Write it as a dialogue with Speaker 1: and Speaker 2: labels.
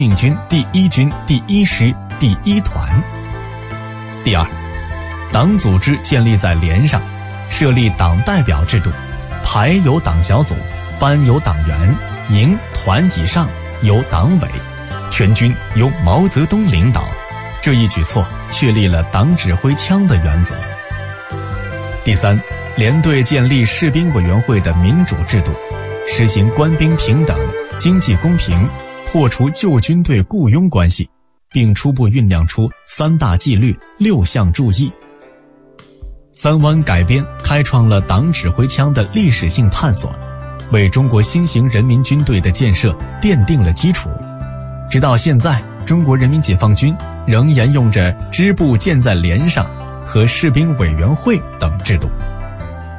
Speaker 1: 命军第1军第1师第1团。第二，党组织建立在连上，设立党代表制度，排有党小组，班有党员，营团以上有党委，全军由毛泽东领导。这一举措确立了党指挥枪的原则。第三，连队建立士兵委员会的民主制度，实行官兵平等、经济公平，破除旧军队雇佣关系，并初步酝酿出3大纪律、6项注意。三湾改编开创了党指挥枪的历史性探索，为中国新型人民军队的建设奠定了基础。直到现在，中国人民解放军仍沿用着支部建在连上和士兵委员会等制度。